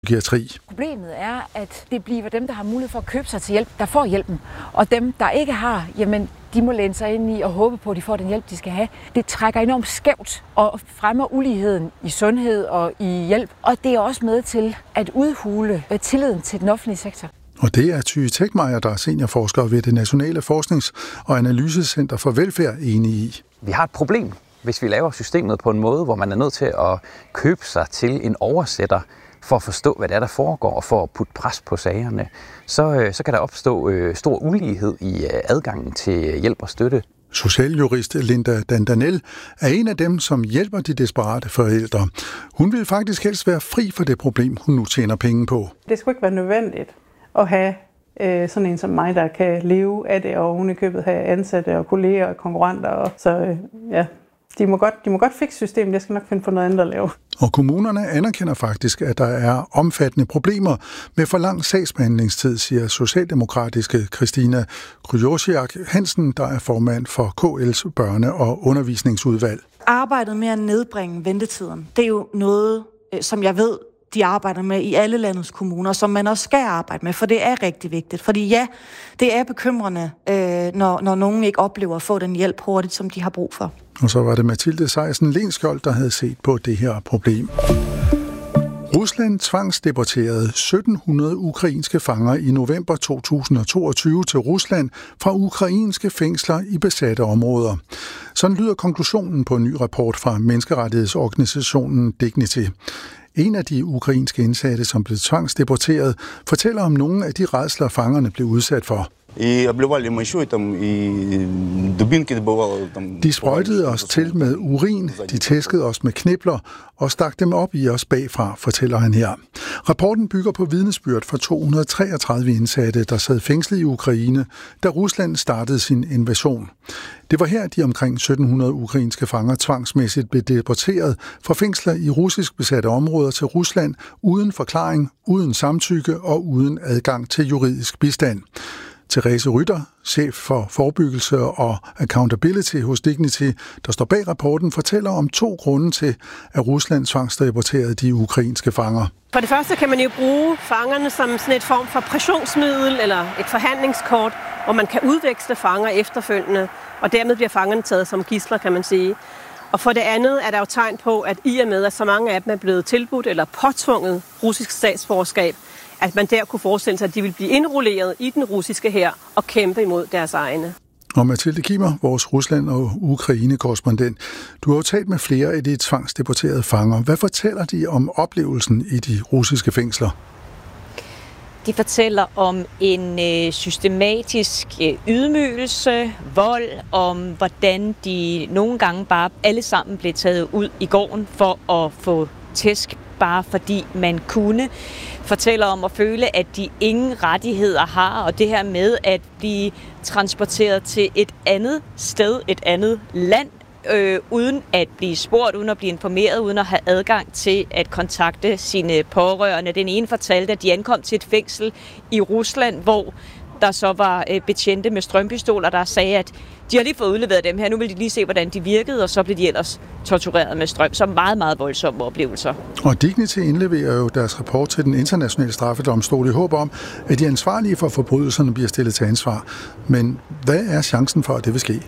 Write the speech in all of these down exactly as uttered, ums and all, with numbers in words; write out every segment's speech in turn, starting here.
psykiatri. Problemet er, at det bliver dem, der har mulighed for at købe sig til hjælp, der får hjælpen. Og dem, der ikke har, jamen, de må læne sig ind i og håbe på, at de får den hjælp, de skal have. Det trækker enormt skævt og fremmer uligheden i sundhed og i hjælp. Og det er også med til at udhule tilliden til den offentlige sektor. Og det er Thy Tegmeier, der er seniorforsker ved det Nationale Forsknings- og Analysecenter for Velfærd, enig i. Vi har et problem, hvis vi laver systemet på en måde, hvor man er nødt til at købe sig til en oversætter for at forstå, hvad det er, der foregår, og for at putte pres på sagerne. Så, så kan der opstå øh, stor ulighed i adgangen til hjælp og støtte. Socialjurist Linda Dandanel er en af dem, som hjælper de desperate forældre. Hun vil faktisk helst være fri for det problem, hun nu tjener penge på. Det skulle ikke være nødvendigt at have øh, sådan en som mig, der kan leve af det, og oven i købet have ansatte og kolleger og konkurrenter. Og så øh, ja, de må godt, de må godt fikse systemet. Jeg skal nok finde på noget andet at lave. Og kommunerne anerkender faktisk, at der er omfattende problemer med for lang sagsbehandlingstid, siger socialdemokratiske Christina Kryjosiak Hansen, der er formand for K L's børne- og undervisningsudvalg. Arbejdet med at nedbringe ventetiden, det er jo noget, som jeg ved, de arbejder med i alle landets kommuner, som man også skal arbejde med, for det er rigtig vigtigt. Fordi ja, det er bekymrende, øh, når, når nogen ikke oplever at få den hjælp hurtigt, som de har brug for. Og så var det Mathilde Seisen Lenskjold, der havde set på det her problem. Rusland tvangsdeporterede sytten hundrede ukrainske fanger i november to tusind og toogtyve til Rusland fra ukrainske fængsler i besatte områder. Sådan lyder konklusionen på en ny rapport fra menneskerettighedsorganisationen Dignity. En af de ukrainske indsatte, som blev tvangsdeporteret, fortæller om nogle af de rædsler, fangerne blev udsat for. De sprøjtede os til med urin, de tæskede os med knibler og stak dem op i os bagfra, fortæller han her. Rapporten bygger på vidnesbyrd fra to hundrede treogtredive indsatte, der sad fængslet i Ukraine, da Rusland startede sin invasion. Det var her, de omkring sytten hundrede ukrainske fanger tvangsmæssigt blev deporteret fra fængsler i russisk besatte områder til Rusland uden forklaring, uden samtykke og uden adgang til juridisk bistand. Therese Rytter, chef for forebyggelse og accountability hos Dignity, der står bag rapporten, fortæller om to grunde til, at Rusland tvangsdeporterede de ukrainske fanger. For det første kan man jo bruge fangerne som sådan et form for pressionsmiddel eller et forhandlingskort, hvor man kan udveksle fanger efterfølgende, og dermed bliver fangerne taget som gidsler, kan man sige. Og for det andet er der jo tegn på, at i og med, at så mange af dem er blevet tilbudt eller påtvunget russisk statsborgerskab, at man der kunne forestille sig, at de ville blive indrulleret i den russiske hær og kæmpe imod deres egne. Og Mathilde Kimmer, vores Rusland- og Ukraine-korrespondent, du har jo talt med flere af de tvangsdeporterede fanger. Hvad fortæller de om oplevelsen i de russiske fængsler? De fortæller om en øh, systematisk øh, ydmygelse, vold, om hvordan de nogle gange bare alle sammen blev taget ud i gården for at få tæsk, bare fordi man kunne. Fortæller om at føle, at de ingen rettigheder har, og det her med at blive transporteret til et andet sted, et andet land, øh, uden at blive spurgt, uden at blive informeret, uden at have adgang til at kontakte sine pårørende. Den ene fortalte, at de ankom til et fængsel i Rusland, hvor der så var øh, betjente med strømpistoler, der sagde, at de har lige fået udleveret dem her, nu vil de lige se, hvordan de virkede, og så blev de ellers tortureret med strøm. Så meget, meget voldsomme oplevelser. Og Dignity indleverer jo deres rapport til den internationale straffedomstol i håb om, at de ansvarlige for forbrydelserne bliver stillet til ansvar. Men hvad er chancen for, at det vil ske?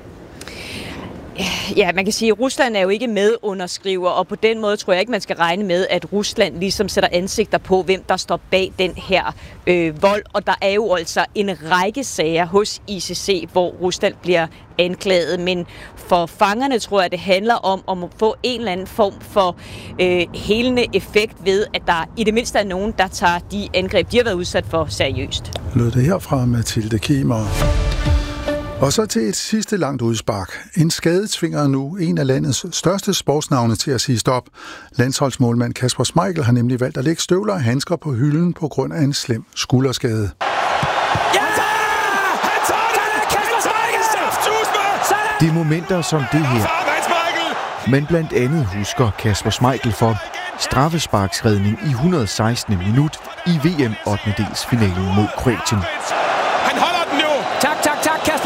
Ja, man kan sige, at Rusland er jo ikke medunderskriver, og på den måde tror jeg ikke, man skal regne med, at Rusland ligesom sætter ansigter på, hvem der står bag den her øh, vold. Og der er jo altså en række sager hos I C C, hvor Rusland bliver anklaget. Men for fangerne tror jeg, det handler om, om at få en eller anden form for øh, helende effekt ved, at der i det mindste er nogen, der tager de angreb, de har været udsat for, seriøst. Lød det her fra Mathilde Kimmer. Og så til et sidste langt udspark. En skade tvinger nu en af landets største sportsnavne til at sige stop. Landsholdsmålmand Kasper Schmeichel har nemlig valgt at lægge støvler og handsker på hylden på grund af en slem skulderskade. Ja! Han tager det! Kasper Schmeichel! Det er momenter som det her. Men blandt andet husker Kasper Schmeichel for straffesparksredning i et hundrede og sekstende minut i V M ottendedelsfinalen mod Kroatien. Tak, tak, tak, Kasper Schmeichel.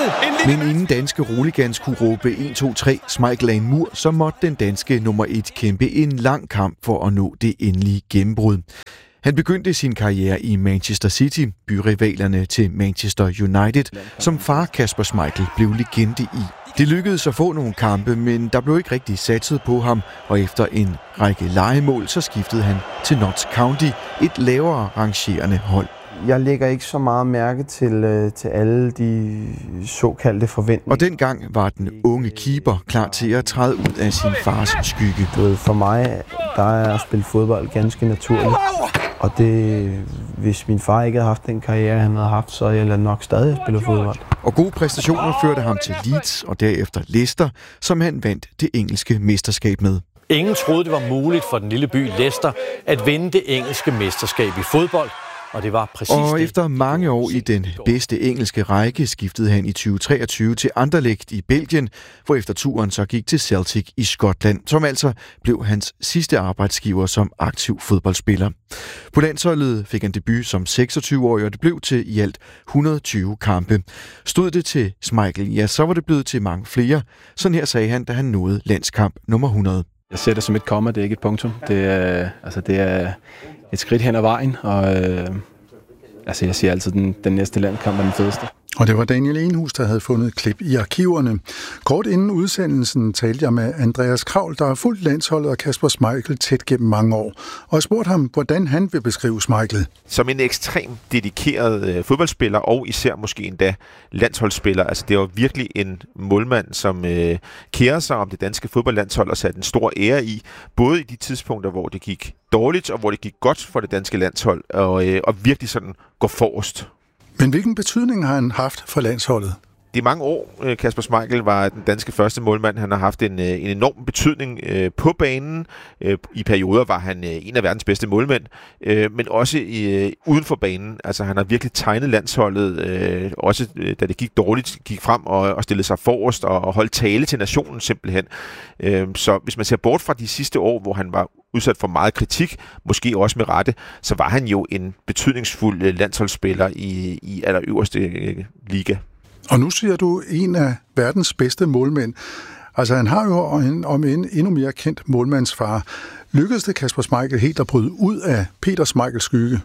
Men inden danske roligans kunne råbe en, to, tre, Schmeichel er en mur, så måtte den danske nummer et kæmpe en lang kamp for at nå det endelige gennembrud. Han begyndte sin karriere i Manchester City, byrivalerne til Manchester United, som far Kasper Schmeichel blev legende i. Det lykkedes at få nogle kampe, men der blev ikke rigtig satset på ham, og efter en række lejemål, så skiftede han til Notts County, et lavere rangerende hold. Jeg lægger ikke så meget mærke til, til alle de såkaldte forventninger. Og dengang var den unge keeper klar til at træde ud af sin fars skygge. Du ved, for mig der er at spille fodbold ganske naturligt. Og det, hvis min far ikke havde haft den karriere, han havde haft, så havde jeg nok stadig spille fodbold. Og gode præstationer førte ham til Leeds og derefter Leicester, som han vandt det engelske mesterskab med. Ingen troede, det var muligt for den lille by Leicester at vinde det engelske mesterskab i fodbold. Og det var præcis Og det. efter mange år i den bedste engelske række, skiftede han i tyve treogtyve til Anderlecht i Belgien, hvorefter turen så gik til Celtic i Skotland, som altså blev hans sidste arbejdsgiver som aktiv fodboldspiller. På landsholdet fik han debut som seksogtyve-årig, og det blev til i alt et hundrede og tyve kampe. Stod det til Schmeichel, ja, så var det blevet til mange flere. Sådan her sagde han, da han nåede landskamp nummer hundrede. Jeg ser det som et komma, det er ikke et punktum. Det er, altså, det er et skridt hen ad vejen, og øh, altså, jeg siger altid, at den, den næste landkamp er den fedeste. Og det var Daniel Enhus, der havde fundet et klip i arkiverne. Kort inden udsendelsen talte jeg med Andreas Kravl, der har fulgt landsholdet og Kasper Schmeichel tæt gennem mange år, og spurgte ham, hvordan han vil beskrive Schmeichel. Som en ekstremt dedikeret øh, fodboldspiller, og især måske endda landsholdsspiller. Altså, det var virkelig en målmand, som øh, kærer sig om det danske fodboldlandshold og satte en stor ære i, både i de tidspunkter, hvor det gik dårligt, og hvor det gik godt for det danske landshold, og, øh, og virkelig sådan gå forrest. Men hvilken betydning har han haft for landsholdet? I mange år, Kasper Schmeichel var den danske første målmand. Han har haft en, en enorm betydning øh, på banen. Øh, I perioder var han øh, en af verdens bedste målmænd, øh, men også øh, uden for banen. Altså, han har virkelig tegnet landsholdet, øh, også øh, da det gik dårligt, gik frem og, og stillede sig forrest og, og holdt tale til nationen simpelthen. Øh, så hvis man ser bort fra de sidste år, hvor han var udsat for meget kritik, måske også med rette, så var han jo en betydningsfuld øh, landsholdsspiller i, i allerøverste øh, liga. Og nu siger du en af verdens bedste målmænd. Altså, han har jo en, om en endnu mere kendt målmandsfar. Lykkedes det Kasper Schmeichel helt at bryde ud af Peter Schmeichels skygge?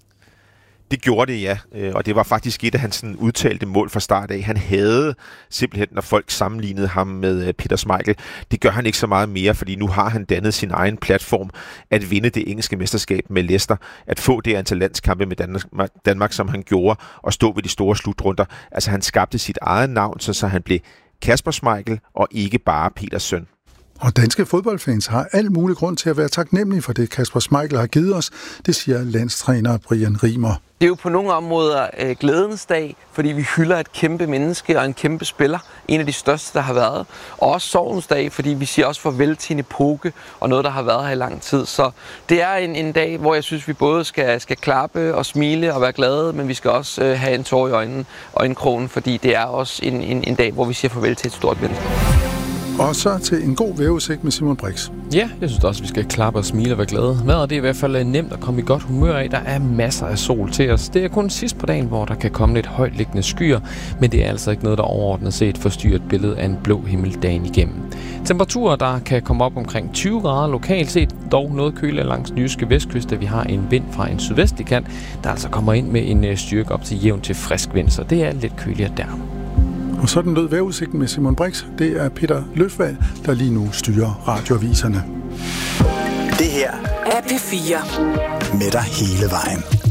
Det gjorde det, ja. Og det var faktisk et af hans sådan, udtalte mål fra start af. Han havde simpelthen, når folk sammenlignede ham med Peter Schmeichel, det gør han ikke så meget mere, fordi nu har han dannet sin egen platform at vinde det engelske mesterskab med Leicester, at få det antal landskampe med Danmark, Danmark, som han gjorde, og stå ved de store slutrunder. Altså, han skabte sit eget navn, så, så han blev Kasper Schmeichel og ikke bare Peters søn. Og danske fodboldfans har al mulig grund til at være taknemmelige for det, Kasper Schmeichel har givet os, det siger landstræner Brian Riemer. Det er jo på nogle områder øh, glædens dag, fordi vi hylder et kæmpe menneske og en kæmpe spiller. En af de største, der har været. Og også sorgens dag, fordi vi siger også farvel til en epoke og noget, der har været her i lang tid. Så det er en, en dag, hvor jeg synes, vi både skal, skal klappe og smile og være glade, men vi skal også øh, have en tår i øjnene, øjenkrogen, fordi det er også en, en, en dag, hvor vi siger farvel til et stort menneske. Og så til en god vejrudsigt med Simon Brix. Ja, jeg synes også, vi skal klappe og smile og være glade. Vejret det er i hvert fald nemt at komme i godt humør af. Der er masser af sol til os. Det er kun sidst på dagen, hvor der kan komme lidt højtliggende skyer, men det er altså ikke noget, der overordnet set forstyrrer et billede af en blå himmel dagen igennem. Temperaturer, der kan komme op omkring tyve grader lokalt set, dog noget køligere langs den jyske vestkyst, da vi har en vind fra en sydvestlig kant, der altså kommer ind med en styrke op til jævn til frisk vind, så det er lidt køligere der. Og sådan lød vejrudsigten med Simon Brix. Det er Peter Løfvald, der lige nu styrer radioaviserne. Det her er P fire. Med dig hele vejen.